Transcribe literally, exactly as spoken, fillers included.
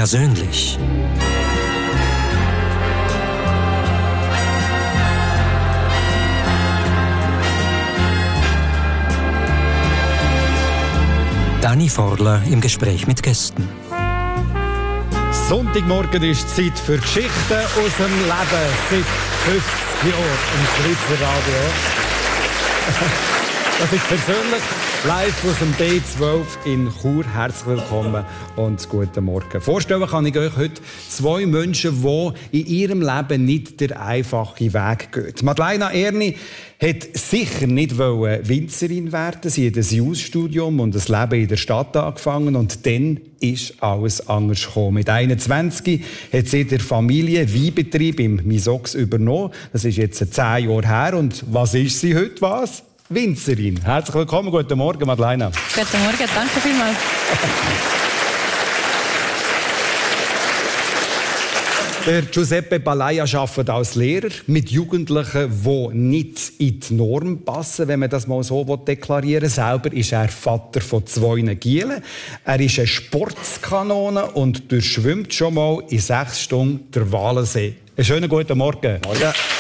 persönlich. Dani Forler im Gespräch mit Gästen. Sonntagmorgen ist Zeit für Geschichten aus dem Leben seit fünfzig Jahren im Schweizer Radio. Das ist persönlich live aus dem B zwölf in Chur. Herzlich willkommen und guten Morgen. Vorstellen kann ich euch heute zwei Menschen, die in ihrem Leben nicht den einfachen Weg gehen. Madeleine Erni hat sicher nicht Winzerin werden. Sie hat ein Jus-Studium und ein Leben in der Stadt angefangen. Und dann ist alles anders gekommen. Mit einundzwanzig hat sie der Familie Weinbetrieb im Misox übernommen. Das ist jetzt zehn Jahre her. Und was ist sie heute? Was? Winzerin. Herzlich willkommen. Guten Morgen, Madeleine. Guten Morgen, danke vielmals. Der Giuseppe Balaya arbeitet als Lehrer mit Jugendlichen, die nicht in die Norm passen, wenn man das mal so deklarieren will. Selber ist er Vater von zwei Gielen. Er ist eine Sportskanone und durchschwimmt schon mal in sechs Stunden den Walensee. Einen schönen guten Morgen. Morgen.